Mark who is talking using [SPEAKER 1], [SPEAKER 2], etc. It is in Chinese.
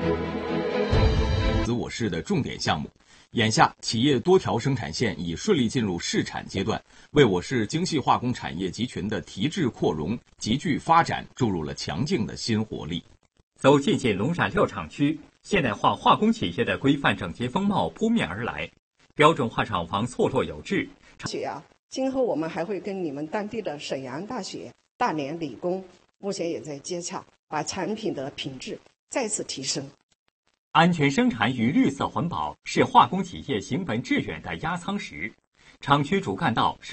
[SPEAKER 1] 我市的重点项目。眼下，企业多条生产线已顺利进入试产阶段，为我市精细化工产业集群的提质扩容、集聚发展注入了强劲的新活力。
[SPEAKER 2] 走进龙染料厂区，现代化化工企业的规范整洁风貌扑面而来，标准化厂房错落有致。
[SPEAKER 3] 今后我们还会跟你们当地的沈阳大学、大连理工，目前也在接洽，把产品的品质再次提升。
[SPEAKER 2] 安全生产与绿色环保是化工企业行本致远的压舱石。厂区主干道